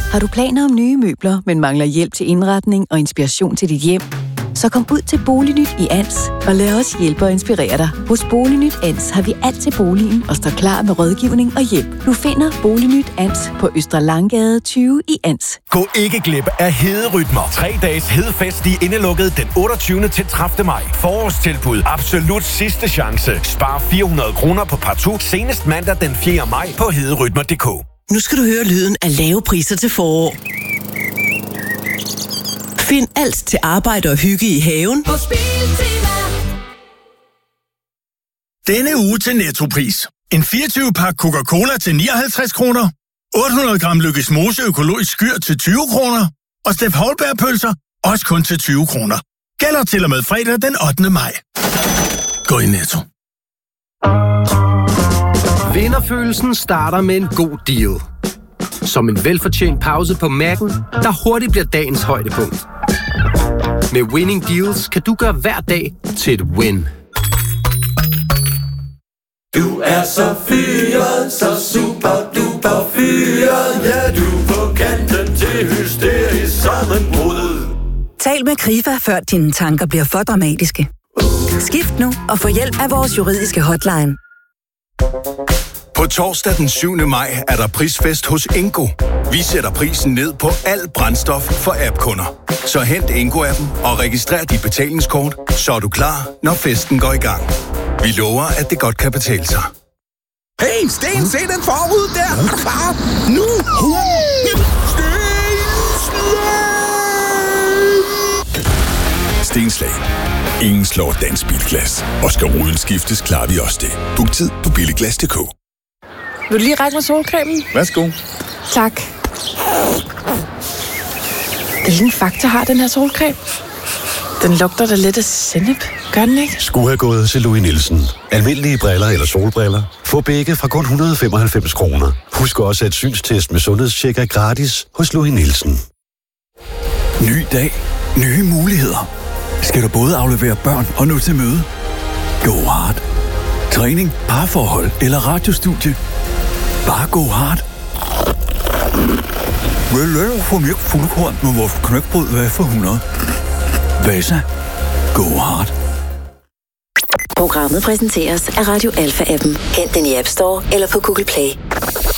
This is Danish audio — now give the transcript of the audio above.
Har du planer om nye møbler, men mangler hjælp til indretning og inspiration til dit hjem? Så kom ud til Bolignyt i Ans og lad os hjælpe og inspirere dig. Hos Bolignyt Ans har vi alt til boligen og står klar med rådgivning og hjælp. Du finder Bolignyt Ans på Østre Langgade 20 i Ans. Gå ikke glip af Hederytmer. 3 dages hedefest i indelukket den 28. til 30. maj. Forårstilbud. Absolut sidste chance. Spar 400 kroner på partout senest mandag den 4. maj på hederytmer.dk. Nu skal du høre lyden af lave priser til forår. Find alt til arbejde og hygge i haven på Biltema. Denne uge til Nettopris. En 24-pakke Coca-Cola til 59 kroner. 800 gram Lykkes Mose økologisk skyr til 20 kroner. Og Steff Houlberg-pølser også kun til 20 kroner. Gælder til og med fredag den 8. maj. Gå i Netto. Vinderfølelsen starter med en god deal. Som en velfortjent pause på Mac'en, der hurtigt bliver dagens højdepunkt. Med Winning Deals kan du gøre hver dag til et win. Du er så fyret, så super duper fyret. Ja, du er på kanten til hysterisk sammenbrud. Tal med Krifa, før dine tanker bliver for dramatiske. Skift nu og få hjælp af vores juridiske hotline. På torsdag den 7. maj er der prisfest hos Ingo. Vi sætter prisen ned på alt brændstof for app-kunder. Så hent Ingo-appen og registrer dit betalingskort, så er du klar, når festen går i gang. Vi lover, at det godt kan betale sig. Hey, Sten, se den forrude der! Far, nu! Stenslag. Ingen slår dansk bilglas. Og skal ruden skiftes, klarer vi også det. Book tid på billiglas.dk. Vil du lige række mig solcremen? Værsgo. Tak. Hvilken Fakta har den her solcreme? Den lugter da lidt af sennep. Gør den ikke? Skulle have gået til Louis Nielsen. Almindelige briller eller solbriller. Få begge fra kun 195 kroner. Husk også, at synstest med sundhedstjek er gratis hos Louis Nielsen. Ny dag. Nye muligheder. Skal du både aflevere børn og nå til møde? Go hard. Træning, parforhold eller radiostudie. Bare go hard. Vil få mjølk fuldkorn med vores knækbrød for 100. Vasa. Go hard. Programmet præsenteres af Radio Alpha-appen. Hent den i App Store eller på Google Play.